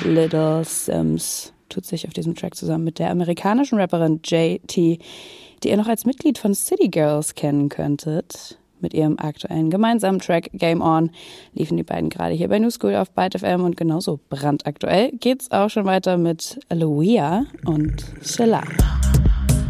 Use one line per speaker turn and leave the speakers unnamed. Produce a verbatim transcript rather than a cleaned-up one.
Little Sims tut sich auf diesem Track zusammen mit der amerikanischen Rapperin J T, die ihr noch als Mitglied von City Girls kennen könntet. Mit ihrem aktuellen gemeinsamen Track Game On liefen die beiden gerade hier bei New School auf Byte F M und genauso brandaktuell geht's auch schon weiter mit Aloia und Sheila.